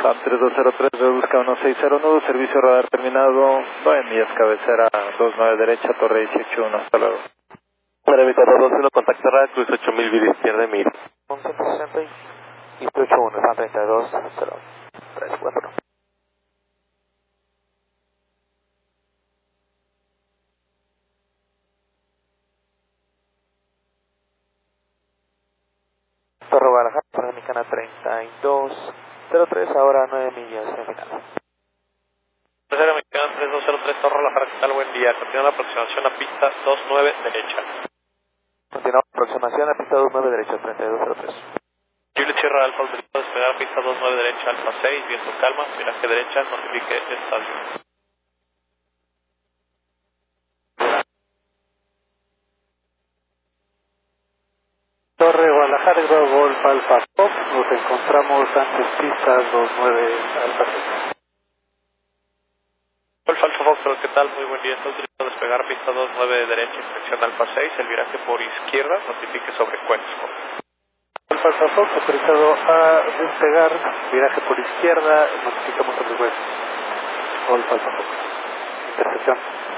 SAP 3203, busca 160 nudo, servicio radar terminado, 9 millas cabecera, 29 derecha, torre 181, hasta luego. Navegador 21, contacto radar, cruz 8000, vida izquierda, 1000. 160 y 81, SAP 32, 0, 3, 4. Torre Guadalajara, Panamericana 3203, ahora 9 millas en final. Tercera Mexicana 3203, Torre Guadalajara, ¿qué tal? Buen día. Continúa la aproximación a pista 29 derecha. Continuamos aproximación a pista 29 derecha, 3203. Juliet Sierra Alfa, autorizado a despegar a pista 29 derecha, Alfa 6, viento calma, viraje derecha, notifique estadio. Torre Guadalajara, Golf Alfa Pop, nos encontramos antes pista 29 Alfa 6. Golf Alfa Foxtrot, ¿qué tal? Muy buen día. Está autorizado a despegar a pista 29 derecha, inspección Alfa 6, el viraje por izquierda, notifique sobre Cuexco. Golf Alfa Fox, autorizado a despegar, viraje por izquierda, notificamos sobre Golf Alfa Fox. Intercepción.